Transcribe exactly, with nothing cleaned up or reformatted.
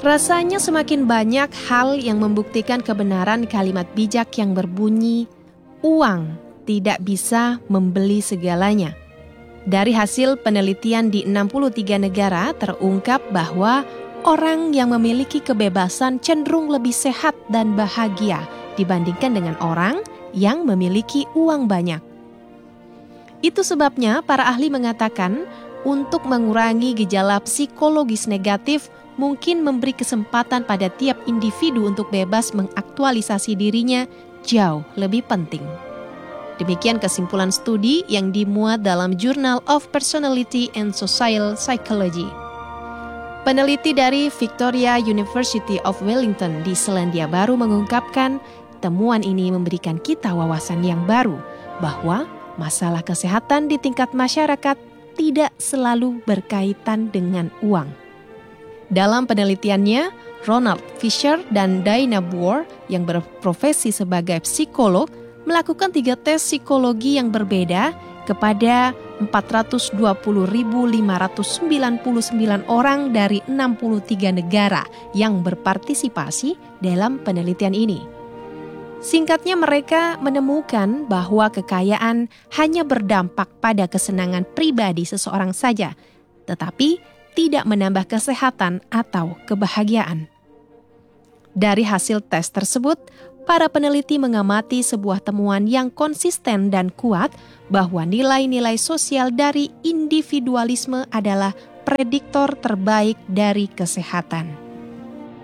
Rasanya semakin banyak hal yang membuktikan kebenaran kalimat bijak yang berbunyi, uang tidak bisa membeli segalanya. Dari hasil penelitian di enam puluh tiga negara terungkap bahwa orang yang memiliki kebebasan cenderung lebih sehat dan bahagia dibandingkan dengan orang yang memiliki uang banyak. Itu sebabnya para ahli mengatakan untuk mengurangi gejala psikologis negatif, mungkin memberi kesempatan pada tiap individu untuk bebas mengaktualisasi dirinya jauh lebih penting. Demikian kesimpulan studi yang dimuat dalam Journal of Personality and Social Psychology. Peneliti dari Victoria University of Wellington di Selandia Baru mengungkapkan temuan ini memberikan kita wawasan yang baru bahwa masalah kesehatan di tingkat masyarakat tidak selalu berkaitan dengan uang. Dalam penelitiannya, Ronald Fisher dan Diana Boer yang berprofesi sebagai psikolog melakukan tiga tes psikologi yang berbeda kepada empat ratus dua puluh ribu lima ratus sembilan puluh sembilan orang dari enam puluh tiga negara yang berpartisipasi dalam penelitian ini. Singkatnya, mereka menemukan bahwa kekayaan hanya berdampak pada kesenangan pribadi seseorang saja, tetapi tidak menambah kesehatan atau kebahagiaan. Dari hasil tes tersebut, para peneliti mengamati sebuah temuan yang konsisten dan kuat bahwa nilai-nilai sosial dari individualisme adalah prediktor terbaik dari kesehatan.